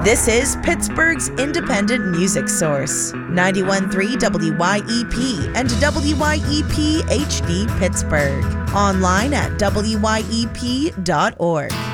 This is Pittsburgh's independent music source, 91.3 WYEP and WYEP HD Pittsburgh. Online at wyep.org.